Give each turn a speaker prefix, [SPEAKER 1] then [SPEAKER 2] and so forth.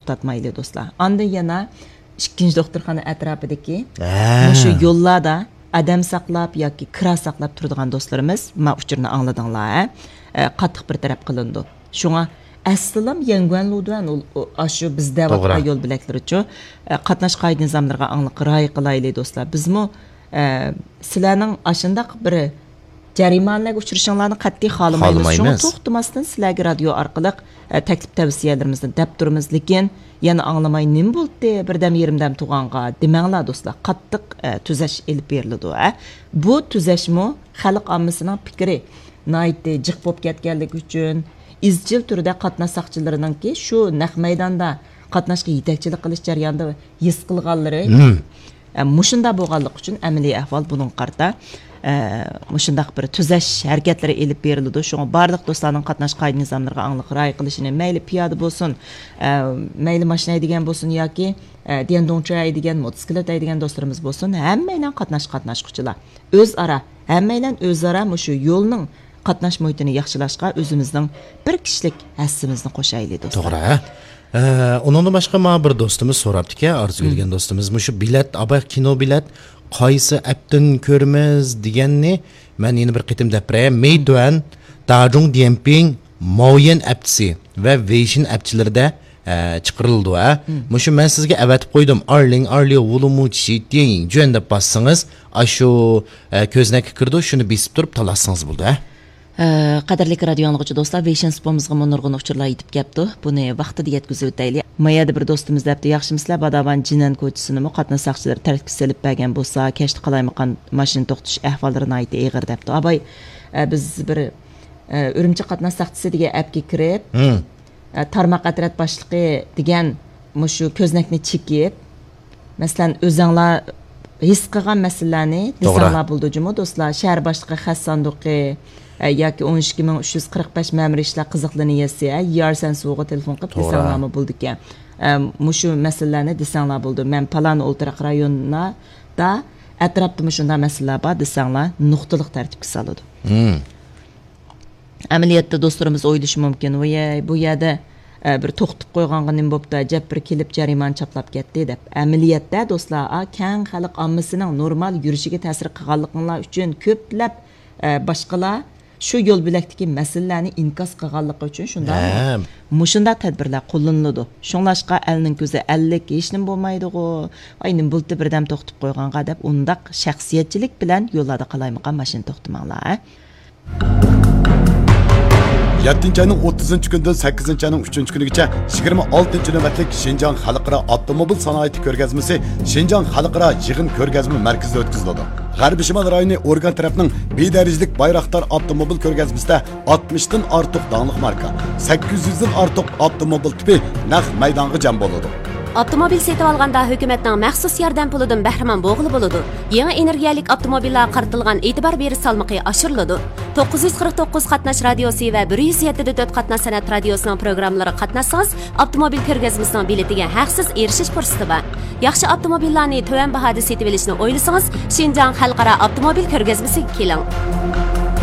[SPEAKER 1] to'xtatmaydi do'stlar. Anda yana ikkinchi doktorxona atrofidagi shu yo'llarda adam saqlab yoki kira saqlab turadigan do'stlarimiz ma uchurni angladinglar, qattiq bir taraf qilindi. Shunga aslan yanguanludan shu bizda vaqt yo'l bilaklari uchun qatnash qoida nizomlariga aniq rioya qilaylik do'stlar. Bizmi sizlarning ashundaq bir jarimalarga uchrashinglarni qat'iy xohlamaymiz. Shunga to'xtamasdan sizlarga radio orqali taklif tavsiyalarimizni deb turamiz, lekin yana anglamay nim bo'ldi, birdam yerimdam tug'anga demanglar do'stlar. Qattiq tuzash elib beriladi. Bu tuzashmi xalq ommasining fikri naytdi jiq bo'lib ketganligi uchun izchil turda qatnash saqchilarininki shu naq maydonda qatnashga yetakchilik qilish jarayonida his qilganlari mushunda bo'lganligi uchun amaliy ahvol buning qarta mushundaq bir tuzash harakatlari elib beriladi. Shunga barliq do'stlarning qatnash qoida nizomlariga aniq rioya qilishini, mayli piyoda bo'lsin, mayli mashina degan bo'lsin yoki dendoncha degan motosiklet degan do'stlarimiz bo'lsin, hammalar qatnashquchilar o'zaro hammalar o'zaro shu yo'lning qatnash muhitini yaxshilashga o'zimizning bir kishilik hassimizni qo'shaylik do'stlar.
[SPEAKER 2] To'g'ri. Undan boshqa bir do'stimiz so'rabdiki, arzu qilgan do'stimiz, shu bilet, abay kino bilet qaysi appdan ko'ramiz deganni men yana bir qitim deb beray. Meituan, Dajong Dianping, Maoyan appsi va Weixin appchilarida chiqarildi. Mushu men sizga avatib qo'ydim. Arling Wulumuchi deyin. Jo'nda bassangiz, shu ko'znakka kirdi, shuni besib turib talassangiz bo'ldi.
[SPEAKER 1] Qadrli radio anglag'uchi do'stlar, Weixin spomimizga nurg'un uchurlar yetib kelibdi. Buni vaqtida yetkazib o'taylik. Mayada bir do'stimiz debdi, yaxshimisizlar, Badavan Jinan ko'chisini qatnash saqchilari tartibga solib bergan bo'lsa, kechda qalaymiqan mashina to'xtatish ahvollarini aytdi, eg'ir debdi. Abay biz bir Urumchi qatnash saqchisi degan appga kirib, tarmoq atrat boshlig'i degan shu ko'znakni chekib, masalan, o'zinglar his qilgan masalalarni desanglar bo'ldi jumi do'stlar. Shahar boshlig'i xas sanduqi yoki 12345 ma'muriy ishlar qiziqlaniyasi yarsan suvga telefon qilib desanglarmi bo'ldi ekan. Mushu masalalarni desanglar bo'ldi. Men Palan o'ltiraq rayonida atrofda shunday masalalar bor desanglar nuqtaliq tartibga soladi. Amaliyotda do'stlarimiz o'ylashi mumkin, voy bu yerda bir to'xtatib qo'yganga nim bo'pti, jab bir kelib jarimani chaplab ketdi deb. Amaliyotda do'stlar, keng xalq ommasining normal yurishiga ta'sir qilganliklari uchun ko'plab boshqalar shu yo'l bilakdagi masalalarni inkos qilganligi uchun shunda tadbirlar qo'llaniladi. Shunlashqa elning ko'zi ellik hech nim bo'lmaydi-ku. Aynim bo'ldi birdam to'xtatib qo'yganga deb undaq shaxsiyatchilik bilan yo'llarda qalaymiqan mashina to'xtamanglar.
[SPEAKER 3] 7 ayning 30 kunidan 8 ayning 3 kunigacha 26 navbatlik Şinjan Xalqaro avtomobil sanoati ko'rgazmasi Şinjan Xalqaro yig'in ko'rgazma markazida o'tkaziladi. G'arbiy Shimol rayoni organ tarafining bedarajlik Bayroqtar avtomobil ko'rgazmasida 60 dan ortiq danglik marka, 800 dan ortiq avtomobil tipi naq maydonga jam bo'ladi.
[SPEAKER 4] Avtomobil setib olganda hukumatning maxsus yordam pulidan bahramand bo'lg'ili bo'ladi. Yangi energiyalik avtomobillar qaratilgan e'tibor berish salmoqi oshiriladi. 949 qatnash radiosi va 107.4 qatnash san'at radiosining programmalari qatnashsangiz, avtomobil ko'rgazmasining biletiga haqsiz erishish fursati bor. Yaxshi avtomobillarni to'van bahoda setib olishni o'ylasangiz, Şinjan Xalqaro avtomobil ko'rgazmasiga keling.